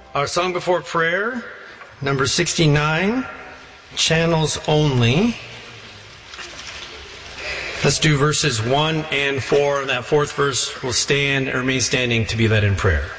Our song before prayer, number 69, Channels Only. Let's do verses 1 and 4. That fourth verse will stand or remain standing to be led in prayer.